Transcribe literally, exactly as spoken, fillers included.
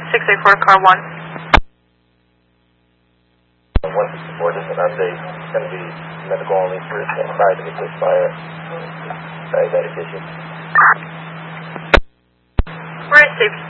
six eight four, car one. one sixty-four, just an update. It's going to be medical only for standby to get this fire. Sorry, that is issue. Where is safety?